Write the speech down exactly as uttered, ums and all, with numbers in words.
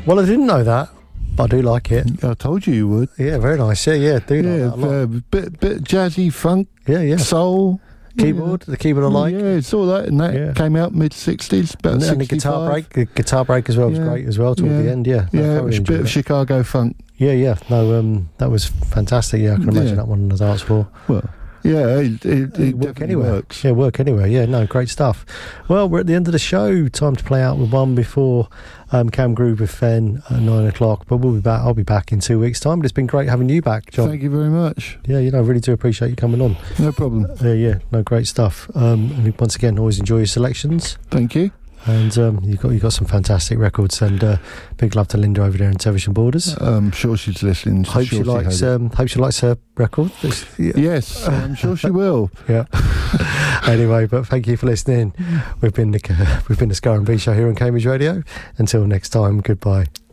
Well, I didn't know that, but I do like it. I told you you would. Yeah, very nice. Yeah, yeah, do Yeah, like that a lot. uh, bit bit jazzy funk, Yeah, yeah. soul, Keyboard, the keyboard I like. Yeah, it's all that, and that Yeah. came out mid sixties, about And, and the guitar sixty-five. break, the guitar break as well was Yeah. great as well toward Yeah. the end. Yeah, no, I Yeah, it thoroughly was a bit enjoyed of it. Chicago funk. Yeah, yeah. No, um, that was fantastic. Yeah, I can imagine Yeah. that one on the dance floor. Well, yeah, it, it, it It work definitely anywhere. works. Yeah, work anywhere. Yeah, no, great stuff. Well, we're at the end of the show. Time to play out with one before um, Cam Groove with Fen at nine o'clock. But we'll be back. I'll be back in two weeks' time. But it's been great having you back, John. Thank you very much. Yeah, you know, I really do appreciate you coming on. No problem. Yeah, yeah, no, great stuff. Um, and once again, always enjoy your selections. Thank you. And um, you got you got some fantastic records. And uh, big love to Linda over there in Television Borders. I'm sure she's listening. Hope she sure likes. has it. Um, hope she likes her record. Yeah. Yes, I'm sure she will. Yeah. Anyway, but thank you for listening. We've been the we've been the Ska and B show here on Cambridge Radio. Until next time, goodbye.